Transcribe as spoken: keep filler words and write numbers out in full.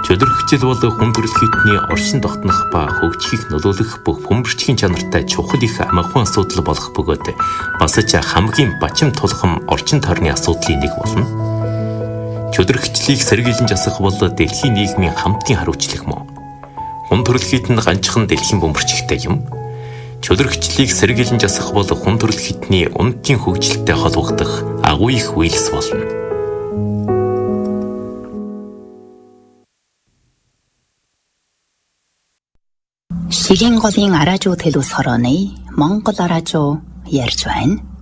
Чөлөрхчил бол хүн төрөлхтний оршин тогтнох ба хөгжихийг нөлөөлөх бүх бөмбөрчгийн чанартай чухал их амархан асуудал болох бөгөөд бас ч хамгийн бачим тулхам орчин тойрны асуудлын нэг болно. Чөлөрхчлийг сэргийлэн засах бол дэлхийн нийгмийн хамтын хариуцлага мөн. Хүн төрөлхт нь ганцхан дэлхийн бөмбөрчгтэй юм. Чөлөрхчлийг сэргийлэн засах бол хүн төрөлхтний унтын хөгжилтэй холбогдох агуу их үйлс болно. Шигийн голын араажуу төлөс хорооны Монгол араажуу ярьж байна.